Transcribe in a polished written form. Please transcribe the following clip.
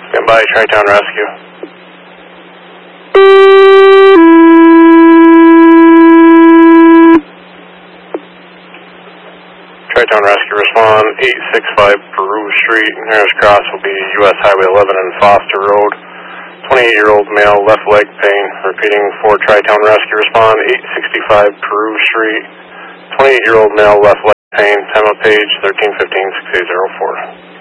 Stand by, Tri-Town Rescue. Tri-Town Rescue, respond 865 Peru Street. Nearest cross will be US Highway 11 and Foster Road. 28-year-old male, left leg pain. Repeating for Tri-Town Rescue, respond 865 Peru Street. 28-year-old male, left leg pain. Time of page 13:15, 6804.